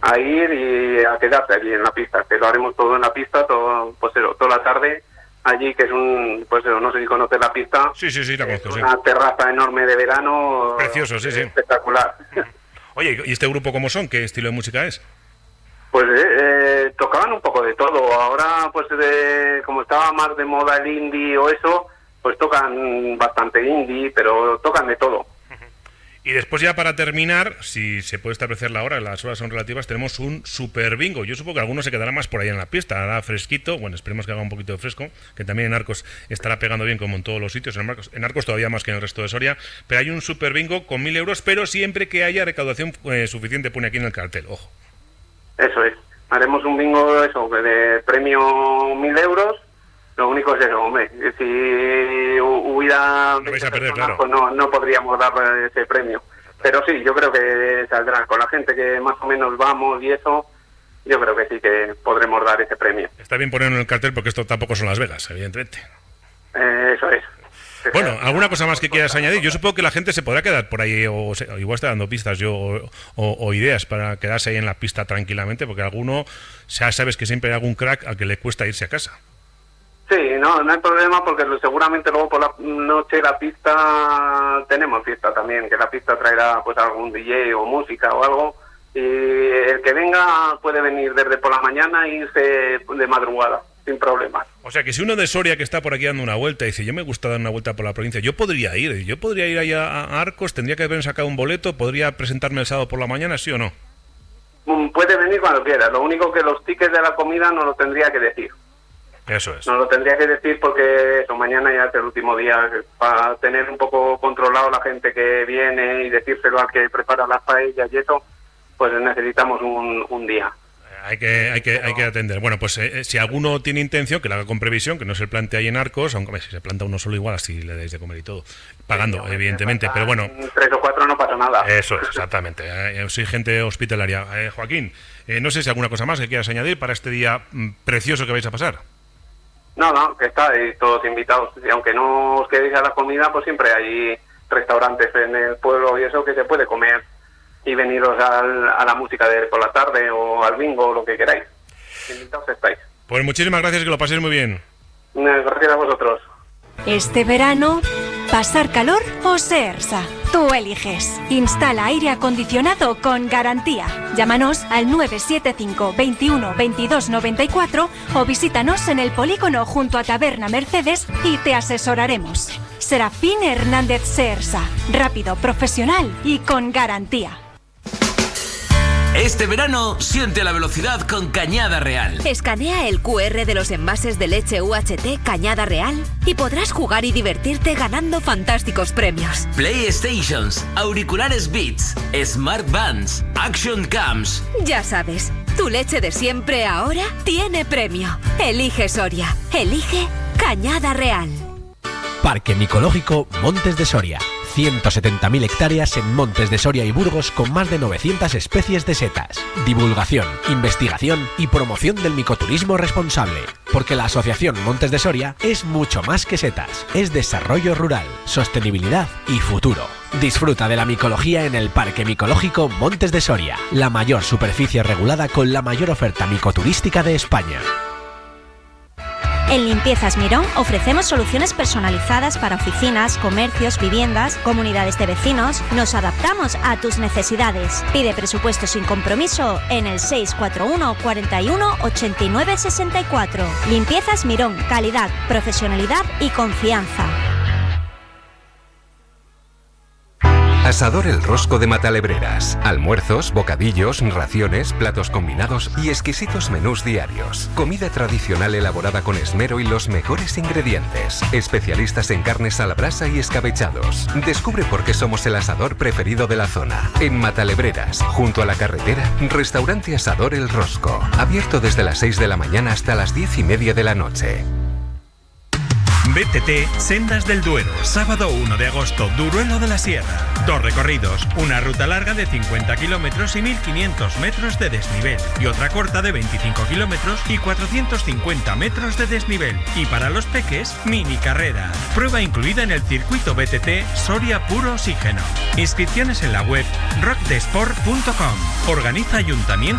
a ir y a quedarse allí en la pista, que lo haremos todo en la pista, todo, pues eso, toda la tarde allí, que es pues eso, no sé si conoces la pista. Sí, la conozco, sí. Una terraza enorme de verano. Precioso, sí. Espectacular. Oye, ¿y este grupo cómo son? ¿Qué estilo de música es? Pues tocaban un poco de todo. Ahora, pues como estaba más de moda el indie o eso, pues tocan bastante indie, pero tocan de todo. Y después ya para terminar, si se puede establecer la hora, las horas son relativas, tenemos un super bingo. Yo supongo que alguno se quedará más por ahí en la pista, hará fresquito, bueno, esperemos que haga un poquito de fresco, que también en Arcos estará pegando bien como en todos los sitios, en Arcos todavía más que en el resto de Soria, pero hay un super bingo con 1.000 euros, pero siempre que haya recaudación suficiente, pone aquí en el cartel, ojo. Eso es, haremos un bingo de premio 1.000 euros. Lo único es eso, hombre, si hubiera... No vais a perder, claro. Pues no podríamos dar ese premio. Pero sí, yo creo que saldrá. Con la gente que más o menos vamos y eso, yo creo que sí que podremos dar ese premio. Está bien ponerlo en el cartel porque esto tampoco son Las Vegas, evidentemente. Eso es. Bueno, ¿alguna cosa más que quieras añadir? Yo supongo que la gente se podrá quedar por ahí, o igual está dando pistas o ideas para quedarse ahí en la pista tranquilamente, porque alguno, ya sabes que siempre hay algún crack al que le cuesta irse a casa. Sí, no hay problema, porque seguramente luego por la noche la pista, tenemos fiesta también, que la pista traerá pues algún DJ o música o algo, y el que venga puede venir desde por la mañana e irse de madrugada, sin problemas. O sea que si uno de Soria que está por aquí dando una vuelta y dice, yo me gusta dar una vuelta por la provincia, yo podría ir allá a Arcos, tendría que haber sacado un boleto, podría presentarme el sábado por la mañana, ¿sí o no? Puede venir cuando quiera, lo único que los tickets de la comida no lo tendría que decir. Eso es. No lo tendría que decir porque mañana ya es el último día, para tener un poco controlado la gente que viene y decírselo al que prepara las paellas y eso, pues necesitamos un día. Hay que atender. Bueno, pues si alguno tiene intención, que lo haga con previsión, que no se plante ahí en Arcos, aunque si se planta uno solo igual, así le dais de comer y todo, pagando, sí, evidentemente, pero bueno. 3 o 4 no pasa nada. Eso es, exactamente. Soy gente hospitalaria. Joaquín, no sé si alguna cosa más que quieras añadir para este día precioso que vais a pasar. No, que estáis todos invitados. Y aunque no os quedéis a la comida, pues siempre hay restaurantes en el pueblo y eso que se puede comer y veniros a la música de por la tarde o al bingo o lo que queráis. Invitados estáis. Pues muchísimas gracias, que lo paséis muy bien. Gracias a vosotros. Este verano, ¿pasar calor o Seersa? Tú eliges. Instala aire acondicionado con garantía. Llámanos al 975 21 22 94 o visítanos en el polígono junto a Taberna Mercedes y te asesoraremos. Serafín Hernández Seersa. Rápido, profesional y con garantía. Este verano, siente la velocidad con Cañada Real. Escanea el QR de los envases de leche UHT Cañada Real y podrás jugar y divertirte ganando fantásticos premios. PlayStations, auriculares Beats, Smart Bands, Action Cams. Ya sabes, tu leche de siempre ahora tiene premio. Elige Soria. Elige Cañada Real. Parque Micológico Montes de Soria. 170.000 hectáreas en Montes de Soria y Burgos con más de 900 especies de setas. Divulgación, investigación y promoción del micoturismo responsable. Porque la Asociación Montes de Soria es mucho más que setas. Es desarrollo rural, sostenibilidad y futuro. Disfruta de la micología en el Parque Micológico Montes de Soria. La mayor superficie regulada con la mayor oferta micoturística de España. En Limpiezas Mirón ofrecemos soluciones personalizadas para oficinas, comercios, viviendas, comunidades de vecinos. Nos adaptamos a tus necesidades. Pide presupuesto sin compromiso en el 641 41 89 64. Limpiezas Mirón, calidad, profesionalidad y confianza. Asador El Rosco de Matalebreras. Almuerzos, bocadillos, raciones, platos combinados y exquisitos menús diarios. Comida tradicional elaborada con esmero y los mejores ingredientes. Especialistas en carnes a la brasa y escabechados. Descubre por qué somos el asador preferido de la zona. En Matalebreras, junto a la carretera, restaurante Asador El Rosco. Abierto desde las 6 de la mañana hasta las 10:30 de la noche. BTT Sendas del Duero, sábado 1 de agosto, Duruelo de la Sierra. 2 recorridos, una ruta larga de 50 kilómetros y 1.500 metros de desnivel y otra corta de 25 kilómetros y 450 metros de desnivel. Y para los peques, mini carrera. Prueba incluida en el circuito BTT Soria Puro Oxígeno. Inscripciones en la web rockdesport.com. Organiza Ayuntamiento